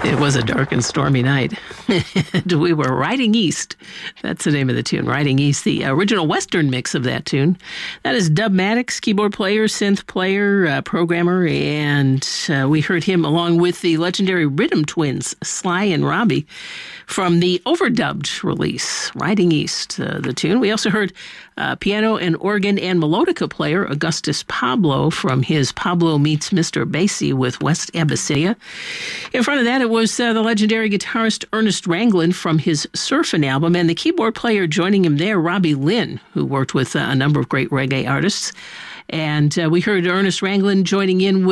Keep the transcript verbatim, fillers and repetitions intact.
It was a dark and stormy night. We were riding east. That's the name of the tune, Riding East, the original Western mix of that tune. That is Dub Maddox, keyboard player, synth player, uh, programmer, and uh, we heard him along with the legendary Rhythm Twins, Sly and Robbie, from the overdubbed release, Riding East, uh, the tune. We also heard uh, piano and organ and melodica player Augustus Pablo from his Pablo Meets Mister Basie with West Abyssinia. In front of that, it was uh, the legendary guitarist Ernest Ranglin from his Surfin' album, and the keyboard player joining him there, Robbie Lynn, who worked with uh, a number of great reggae artists. And uh, we heard Ernest Ranglin joining in with